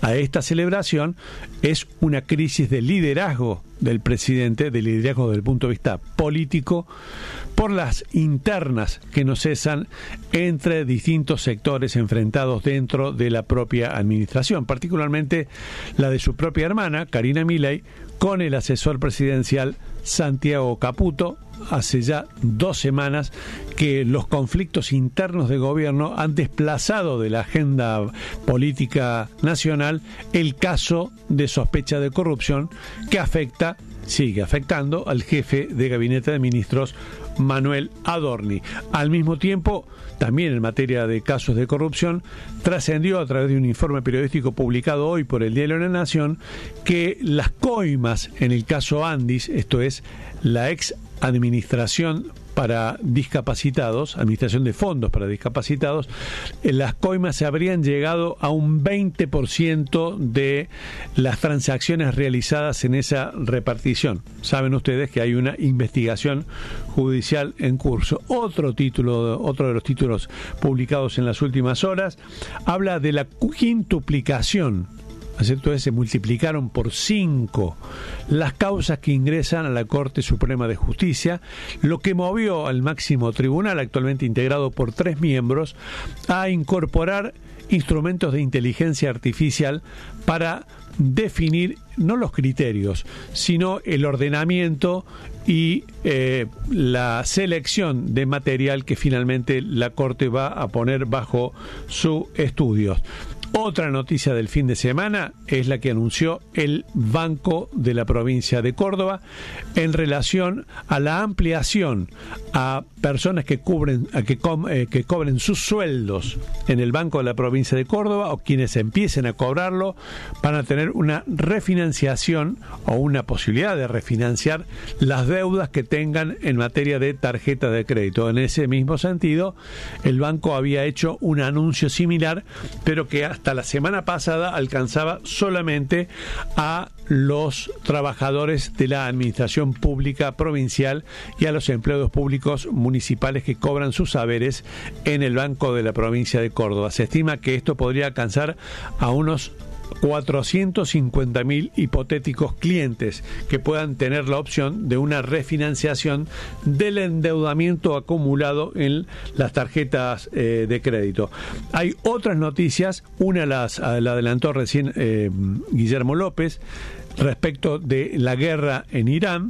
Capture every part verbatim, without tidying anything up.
a esta celebración es una crisis de liderazgo del presidente, de liderazgo desde el punto de vista político, por las internas que no cesan entre distintos sectores enfrentados dentro de la propia administración, particularmente la de su propia hermana, Karina Milei, con el asesor presidencial Santiago Caputo. Hace ya dos semanas que los conflictos internos de gobierno han desplazado de la agenda política nacional el caso de sospecha de corrupción que afecta, sigue afectando al jefe de gabinete de ministros, Manuel Adorni. Al mismo tiempo, también en materia de casos de corrupción, trascendió a través de un informe periodístico publicado hoy por el diario La Nación que las coimas en el caso Andis, esto es la ex administración para discapacitados, administración de fondos para discapacitados, en las coimas se habrían llegado a un veinte por ciento de las transacciones realizadas en esa repartición. Saben ustedes que hay una investigación judicial en curso. Otro título, otro de los títulos publicados en las últimas horas, habla de la quintuplicación. Entonces se multiplicaron por cinco las causas que ingresan a la Corte Suprema de Justicia, lo que movió al máximo tribunal, actualmente integrado por tres miembros, a incorporar instrumentos de inteligencia artificial para definir no los criterios, sino el ordenamiento y eh, la selección de material que finalmente la Corte va a poner bajo su estudio. Otra noticia del fin de semana es la que anunció el Banco de la Provincia de Córdoba en relación a la ampliación a personas que cubren, a que, com, eh, que cobren sus sueldos en el Banco de la Provincia de Córdoba, o quienes empiecen a cobrarlo van a tener una refinanciación o una posibilidad de refinanciar las deudas que tengan en materia de tarjeta de crédito. En ese mismo sentido, el banco había hecho un anuncio similar, pero que hasta Hasta la semana pasada alcanzaba solamente a los trabajadores de la administración pública provincial y a los empleados públicos municipales que cobran sus saberes en el Banco de la Provincia de Córdoba. Se estima que esto podría alcanzar a unos cuatrocientos cincuenta mil hipotéticos clientes que puedan tener la opción de una refinanciación del endeudamiento acumulado en las tarjetas eh, de crédito. Hay otras noticias, una las la adelantó recién eh, Guillermo López respecto de la guerra en Irán.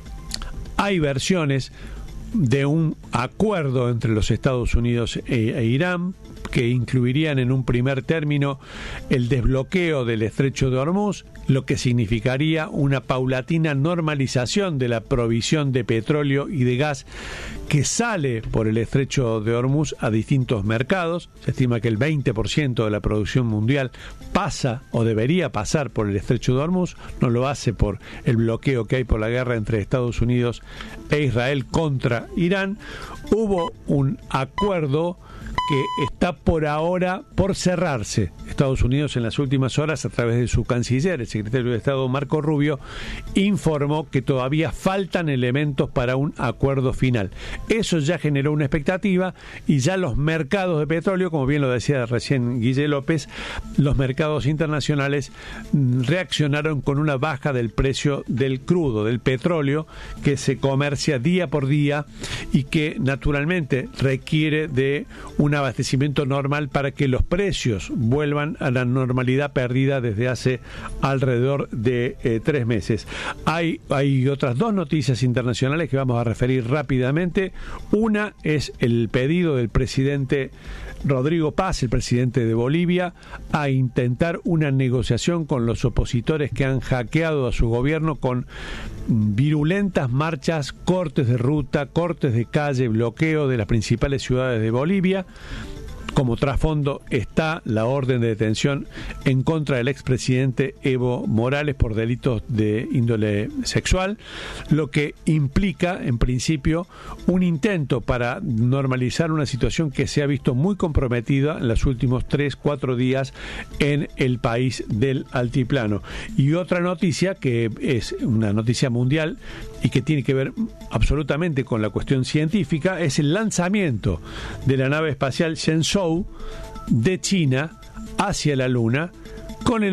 Hay versiones de un acuerdo entre los Estados Unidos e, e Irán que incluirían en un primer término el desbloqueo del estrecho de Hormuz, lo que significaría una paulatina normalización de la provisión de petróleo y de gas que sale por el estrecho de Hormuz a distintos mercados. Se estima que el veinte por ciento de la producción mundial pasa o debería pasar por el estrecho de Hormuz, no lo hace por el bloqueo que hay por la guerra entre Estados Unidos e Israel contra Irán. Hubo un acuerdo que está por ahora por cerrarse. Estados Unidos en las últimas horas, a través de su canciller, el secretario de Estado Marco Rubio, informó que todavía faltan elementos para un acuerdo final. Eso ya generó una expectativa y ya los mercados de petróleo, como bien lo decía recién Guille López, los mercados internacionales reaccionaron con una baja del precio del crudo, del petróleo, que se comercia día por día y que naturalmente requiere de un abastecimiento normal para que los precios vuelvan a la normalidad perdida desde hace alrededor de eh, tres meses. Hay, hay otras dos noticias internacionales que vamos a referir rápidamente. Una es el pedido del presidente Rodrigo Paz, el presidente de Bolivia, a intentar una negociación con los opositores que han hackeado a su gobierno con virulentas marchas, cortes de ruta, cortes de calle, bloqueo de las principales ciudades de Bolivia. Como trasfondo está la orden de detención en contra del expresidente Evo Morales por delitos de índole sexual, lo que implica, en principio, un intento para normalizar una situación que se ha visto muy comprometida en los últimos tres, cuatro días en el país del altiplano. Y otra noticia, que es una noticia mundial y que tiene que ver absolutamente con la cuestión científica, es el lanzamiento de la nave espacial Shenzhou de China hacia la Luna con el